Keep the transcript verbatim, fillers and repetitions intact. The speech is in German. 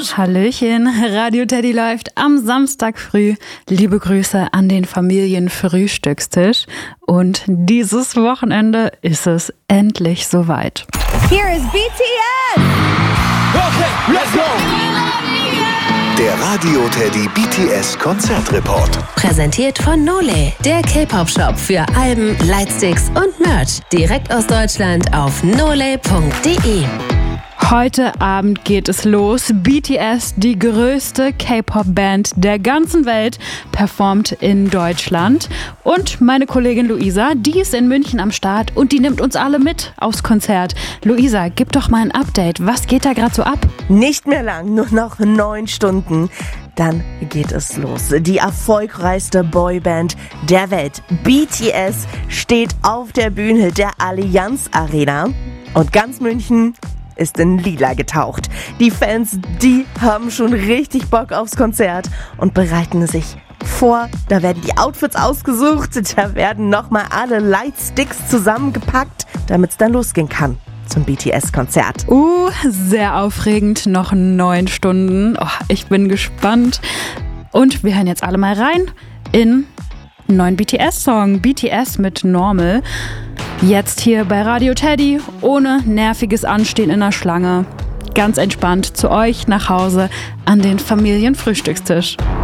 Hallöchen, Radio Teddy läuft am Samstag früh. Liebe Grüße an den Familienfrühstückstisch. Und dieses Wochenende ist es endlich soweit. Here is B T S! Okay, let's go! Der Radio Teddy B T S Konzertreport. Präsentiert von Nole, der K-Pop-Shop für Alben, Lightsticks und Merch. Direkt aus Deutschland auf nole punkt de. Heute Abend geht es los. B T S, die größte K-Pop-Band der ganzen Welt, performt in Deutschland. Und meine Kollegin Luisa, die ist in München am Start und die nimmt uns alle mit aufs Konzert. Luisa, gib doch mal ein Update. Was geht da gerade so ab? Nicht mehr lang, nur noch neun Stunden. Dann geht es los. Die erfolgreichste Boyband der Welt, B T S, steht auf der Bühne der Allianz Arena. Und ganz München ist in Lila getaucht. Die Fans, die haben schon richtig Bock aufs Konzert und bereiten sich vor. Da werden die Outfits ausgesucht, da werden nochmal alle Lightsticks zusammengepackt, damit es dann losgehen kann zum B T S-Konzert. Uh, sehr aufregend. Noch neun Stunden. Oh, ich bin gespannt. Und wir hören jetzt alle mal rein in einen neuen B T S-Song. B T S mit Normal. Jetzt hier bei Radio Teddy, ohne nerviges Anstehen in der Schlange. Ganz entspannt zu euch nach Hause an den Familienfrühstückstisch.